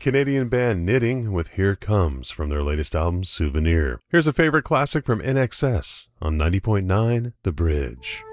Canadian band Knitting with Here Comes from their latest album, Souvenir. Here's a favorite classic from NXS on 90.9 The Bridge.